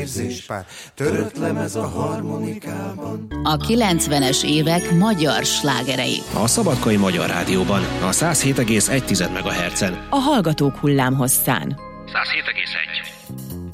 érzéspár, törött lemez a harmonikában. A 90-es évek magyar slágerei. A Szabadkai Magyar Rádióban, a 107,1 MHz-en. A Hallgatók hullámhosszán. 107,1.